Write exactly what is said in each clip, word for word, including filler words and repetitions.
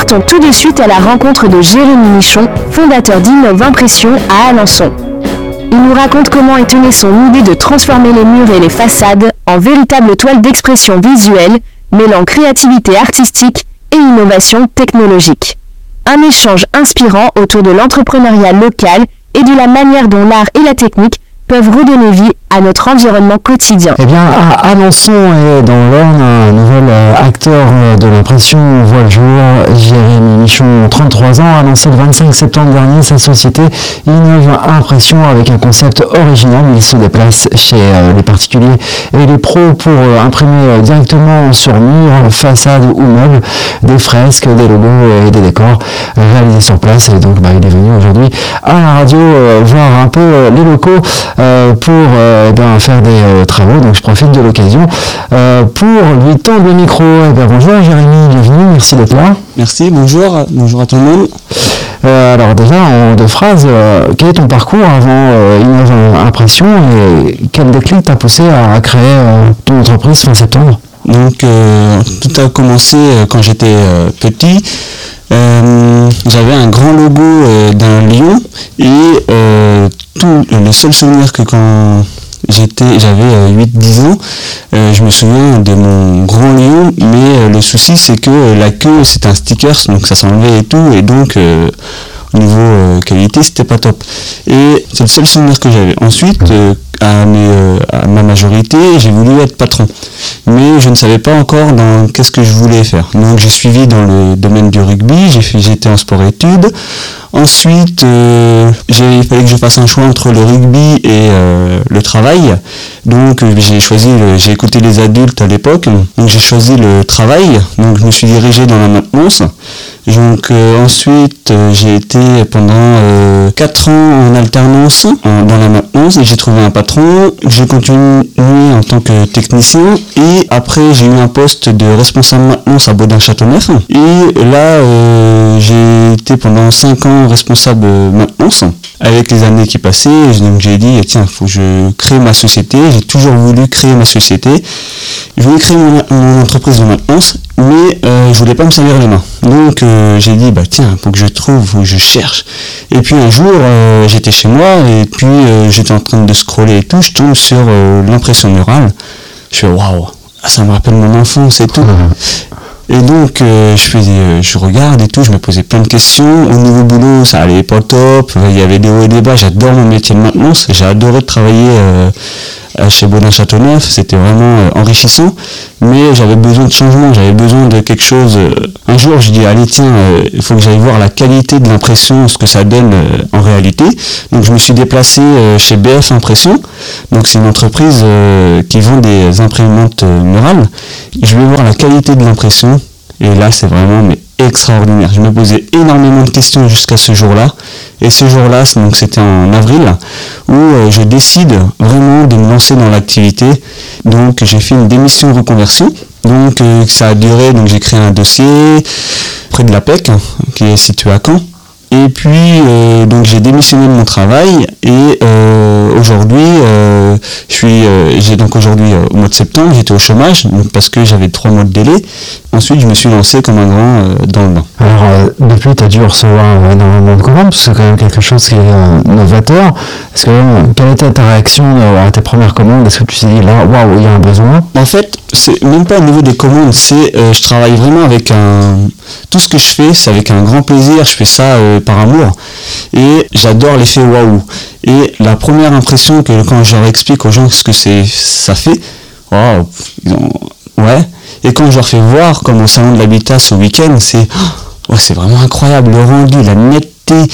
partons tout de suite à la rencontre de Jérémy Michon, fondateur d'Innov Impression à Alençon. Il nous raconte comment est née son idée de transformer les murs et les façades en véritables toiles d'expression visuelle, mêlant créativité artistique et innovation technologique. Un échange inspirant autour de l'entrepreneuriat local et de la manière dont l'art et la technique peuvent redonner vie à notre environnement quotidien. Eh bien, à Alençon et dans l'Orne, un nouvel euh, acteur euh, de l'impression voit le jour. Jérémy Michon, trente-trois ans, a lancé le vingt-cinq septembre dernier sa société Innov Impression avec un concept original. Il se déplace chez euh, les particuliers et les pros pour euh, imprimer euh, directement sur murs, façades ou meubles des fresques, des logos et des décors euh, réalisés sur place. Et donc, bah, il est venu aujourd'hui à la radio euh, voir un peu euh, les locaux euh, pour euh, Eh bien, faire des euh, travaux, donc je profite de l'occasion euh, pour lui tendre le micro. Eh bien, bonjour Jérémy, bienvenue, merci d'être là. Merci, bonjour, bonjour à tout le monde. Euh, alors déjà, en deux phrases, euh, quel est ton parcours avant euh, Innov Impression et quel déclic t'a poussé à, à créer euh, ton entreprise fin septembre? Donc euh, tout a commencé euh, quand j'étais euh, petit. Euh, j'avais un grand logo euh, d'un lion et euh, tout, le seul souvenir que quand j'étais, j'avais euh, huit dix ans, euh, je me souviens de mon grand lion, mais euh, le souci c'est que euh, la queue c'est un sticker, donc ça s'enlevait et tout, et donc euh, au niveau euh, qualité c'était pas top. Et c'est le seul souvenir que j'avais. Ensuite, euh, à, mes, euh, à ma majorité, j'ai voulu être patron. Mais je ne savais pas encore dans qu'est-ce que je voulais faire. Donc j'ai suivi dans le domaine du rugby, j'ai fait, j'étais en sport-études. Ensuite, euh, j'ai, il fallait que je fasse un choix entre le rugby et euh, le travail. Donc euh, j'ai choisi, le, j'ai écouté les adultes à l'époque, donc j'ai choisi le travail. Donc je me suis dirigé dans la maintenance. Donc euh, ensuite, euh, j'ai été pendant euh, quatre ans en alternance en, dans la maintenance et j'ai trouvé un patron. J'ai continué en tant que technicien et après j'ai eu un poste de responsable maintenance à Baudin-Châteauneuf. Et là, euh, j'ai été pendant cinq ans responsable maintenance. Avec les années qui passaient, donc j'ai dit tiens, faut que je crée ma société. J'ai toujours voulu créer ma société. Je voulais créer mon, mon entreprise de maintenance, mais euh, je voulais pas me salir les mains. Donc euh, j'ai dit bah tiens, faut que je trouve, faut que je cherche. Et puis un jour, euh, j'étais chez moi et puis euh, j'étais en train de scroller et tout, je tombe sur euh, l'impression murale. Je fais waouh, ça me rappelle mon enfance et tout. Et donc euh, je faisais, euh, je regarde et tout, je me posais plein de questions. Au niveau boulot, ça allait pas top. Il y avait des hauts et des bas. J'adore mon métier de maintenance. J'ai adoré de travailler euh, chez Baudin-Châteauneuf. C'était vraiment euh, enrichissant. Mais j'avais besoin de changement. J'avais besoin de quelque chose. Euh, un jour, je dis allez tiens, euh, il faut que j'aille voir la qualité de l'impression, ce que ça donne euh, en réalité. Donc je me suis déplacé euh, chez B F Impression. Donc c'est une entreprise euh, qui vend des imprimantes euh, murales. Je vais voir la qualité de l'impression. Et là, c'est vraiment mais, extraordinaire. Je me posais énormément de questions jusqu'à ce jour-là. Et ce jour-là, donc c'était en avril, où euh, je décide vraiment de me lancer dans l'activité. Donc j'ai fait une démission reconversion. Donc euh, ça a duré, donc j'ai créé un dossier près de la P E C, hein, qui est situé à Caen. Et puis euh, donc j'ai démissionné de mon travail et euh, aujourd'hui euh, je suis euh, j'ai donc aujourd'hui euh, au mois de septembre j'étais au chômage donc parce que j'avais trois mois de délai. Ensuite je me suis lancé comme un grand euh, dans le bain. Alors euh, depuis tu as dû recevoir euh, énormément de commandes parce que c'est quand même quelque chose qui est euh, novateur. Est-ce que euh, quelle était ta réaction euh, à tes premières commandes? Est-ce que tu t'es dit là waouh il y a un besoin? En fait c'est même pas au niveau des commandes, c'est euh, je travaille vraiment avec un tout ce que je fais c'est avec un grand plaisir, je fais ça euh, par amour et j'adore l'effet waouh. Et la première impression que quand je leur explique aux gens ce que c'est ça fait, waouh, ouais. Et quand je leur fais voir comme au salon de l'habitat ce week-end, c'est oh, ouais, c'est vraiment incroyable le rendu, la netteté.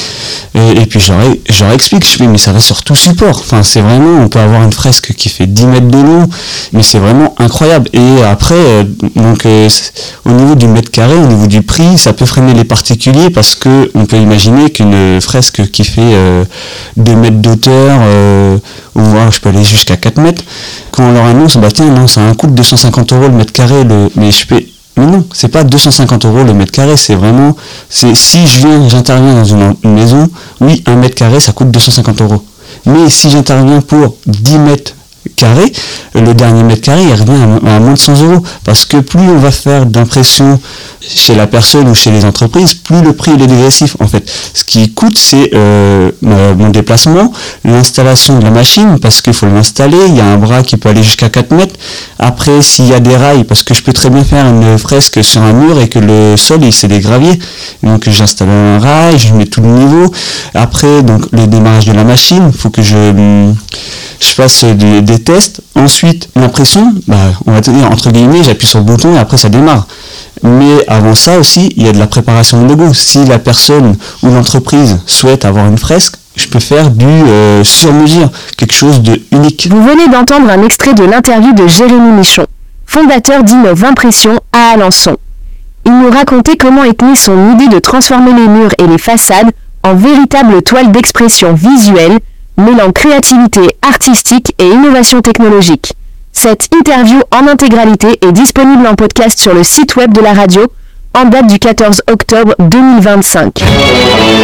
Et, et puis je leur, je leur explique, je fais mais ça va sur tout support. Enfin c'est vraiment, on peut avoir une fresque qui fait dix mètres de long, mais c'est vraiment incroyable. Et après, euh, donc euh, au niveau du mètre carré, au niveau du prix, ça peut freiner les particuliers parce que on peut imaginer qu'une fresque qui fait euh, deux mètres d'auteur, euh, ou voir, je peux aller jusqu'à quatre mètres, quand on leur annonce, bah tiens non, ça a un coût de deux cent cinquante euros le mètre carré, le, mais je peux. Mais non, c'est pas deux cent cinquante euros le mètre carré, c'est vraiment, c'est si je viens, j'interviens dans une, une maison, oui, un mètre carré, ça coûte deux cent cinquante euros. Mais si j'interviens pour dix mètres carré, le dernier mètre carré il revient à, à moins de cent euros, parce que plus on va faire d'impression chez la personne ou chez les entreprises, plus le prix il est dégressif en fait. Ce qui coûte, c'est euh, mon déplacement, l'installation de la machine, parce qu'il faut l'installer, il y a un bras qui peut aller jusqu'à quatre mètres. Après, s'il y a des rails, parce que je peux très bien faire une fresque sur un mur et que le sol il c'est des graviers, donc j'installe un rail, je mets tout le niveau. Après, donc le démarrage de la machine, il faut que je je fasse des, des tests. Ensuite, l'impression, bah, on va tenir entre guillemets, j'appuie sur le bouton et après ça démarre. Mais avant ça aussi, il y a de la préparation de logo. Si la personne ou l'entreprise souhaite avoir une fresque, je peux faire du euh, sur-mesure, quelque chose de unique. Vous venez d'entendre un extrait de l'interview de Jérémy Michon, fondateur d'Innov Impression à Alençon. Il nous racontait comment est née son idée de transformer les murs et les façades en véritables toiles d'expression visuelle, mêlant créativité artistique et innovation technologique. Cette interview en intégralité est disponible en podcast sur le site web de la radio en date du quatorze octobre deux mille vingt-cinq.